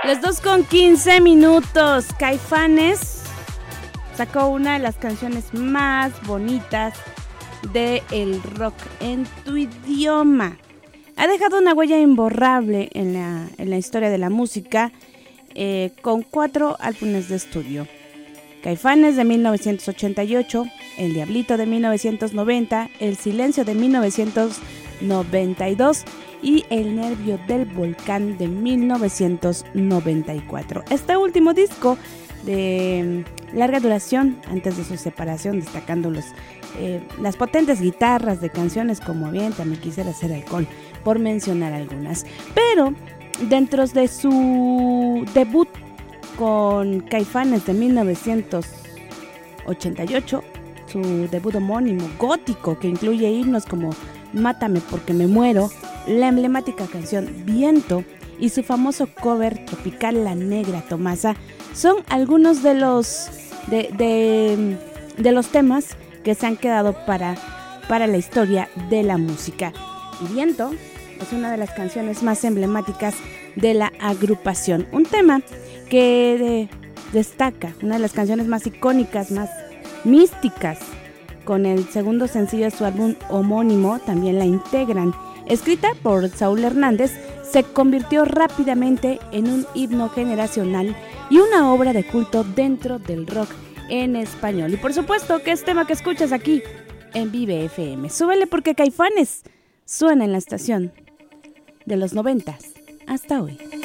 Las 2:15. Caifanes sacó una de las canciones más bonitas del rock en tu idioma. Ha dejado una huella imborrable en la historia de la música con 4 álbumes de estudio. Caifanes de 1988, El Diablito de 1990, El Silencio de 1992 y El Nervio del Volcán de 1994. Este último disco de larga duración antes de su separación, destacando las potentes guitarras de canciones como Aviéntame, Quisiera Ser Alcohol, por mencionar algunas. Pero dentro de su debut con Caifanes de 1988, su debut homónimo gótico que incluye himnos como Mátame porque me muero, la emblemática canción Viento y su famoso cover tropical La Negra Tomasa, son algunos de los temas que se han quedado para la historia de la música. Y Viento es una de las canciones más emblemáticas de la agrupación, un tema que destaca, una de las canciones más icónicas, más místicas. Con el segundo sencillo de su álbum homónimo también la integran. Escrita por Saúl Hernández, se convirtió rápidamente en un himno generacional y una obra de culto dentro del rock en español. Y por supuesto que es tema que escuchas aquí en Vive FM. Súbele porque Caifanes suena en la estación de los 90 hasta hoy.